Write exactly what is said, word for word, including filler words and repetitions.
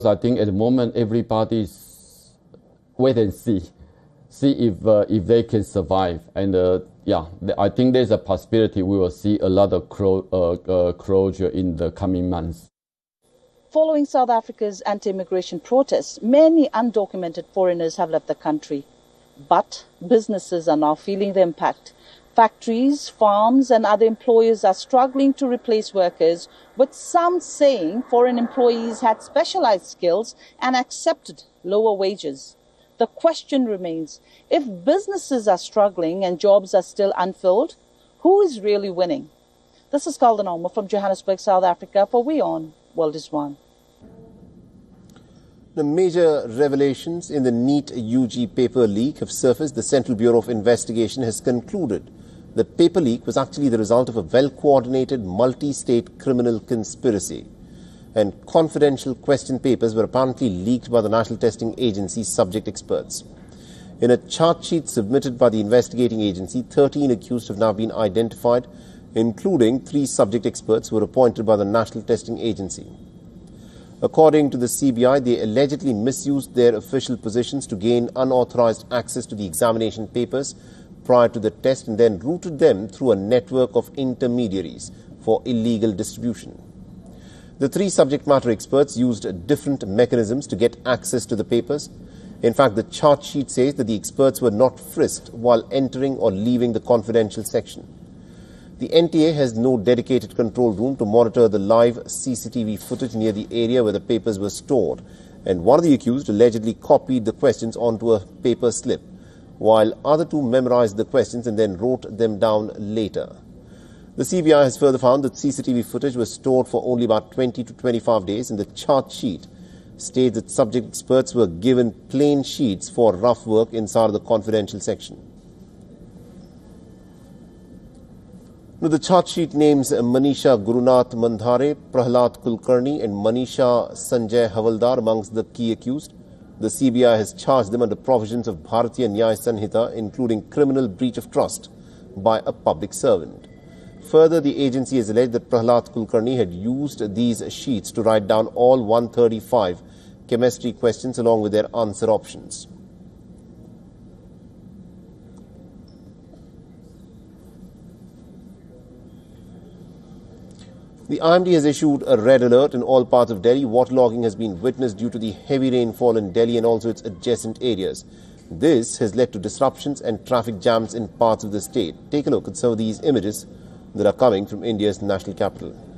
I think at the moment everybody's wait and see, see if uh, if they can survive. And uh, yeah, I think there's a possibility we will see a lot of clo uh, uh, closure in the coming months. Following South Africa's anti-immigration protests, many undocumented foreigners have left the country. But businesses are now feeling the impact. Factories, farms and other employers are struggling to replace workers, with some saying foreign employees had specialized skills and accepted lower wages. The question remains, if businesses are struggling and jobs are still unfilled, who is really winning? This is Calden Alma from Johannesburg, South Africa for WION World is One. The major revelations in the NEET U G paper leak have surfaced. The Central Bureau of Investigation has concluded the paper leak was actually the result of a well-coordinated multi-state criminal conspiracy. And confidential question papers were apparently leaked by the National Testing Agency's subject experts. In a chart sheet submitted by the investigating agency, thirteen accused have now been identified, including three subject experts who were appointed by the National Testing Agency. According to the C B I, they allegedly misused their official positions to gain unauthorized access to the examination papers prior to the test and then routed them through a network of intermediaries for illegal distribution. The three subject matter experts used different mechanisms to get access to the papers. In fact, the chart sheet says that the experts were not frisked while entering or leaving the confidential section. The N T A has no dedicated control room to monitor the live C C T V footage near the area where the papers were stored, and one of the accused allegedly copied the questions onto a paper slip, while other two memorized the questions and then wrote them down later. The C B I has further found that C C T V footage was stored for only about twenty to twenty-five days, and the chart sheet states that subject experts were given plain sheets for rough work inside of the confidential section. Now, the chart sheet names Manisha Gurunath Mandhare, Prahlad Kulkarni and Manisha Sanjay Havaldar amongst the key accused. The C B I has charged them under provisions of Bharatiya Nyaya Sanhita, including criminal breach of trust by a public servant. Further, the agency has alleged that Prahlad Kulkarni had used these sheets to write down all one hundred thirty-five chemistry questions along with their answer options. The I M D has issued a red alert in all parts of Delhi. Waterlogging has been witnessed due to the heavy rainfall in Delhi and also its adjacent areas. This has led to disruptions and traffic jams in parts of the state. Take a look at some of these images that are coming from India's national capital.